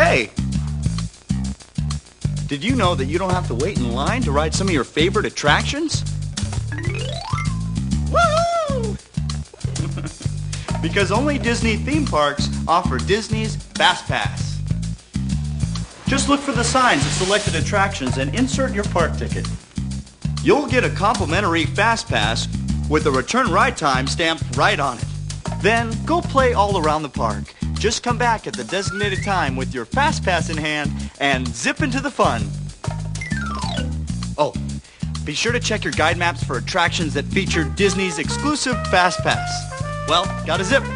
Hey! Did you know that you don't have to wait in line to ride some of your favorite attractions? Woohoo! Because only Disney theme parks offer Disney's Fast Pass. Just look for the signs of selected attractions and insert your park ticket. You'll get a complimentary Fast Pass with a return ride time stamped right on it. Then go play all around the park. Just come back at the designated time with your Fast Pass in hand and zip into the fun. Oh, be sure to check your guide maps for attractions that feature Disney's exclusive Fast Pass. Well, gotta zip.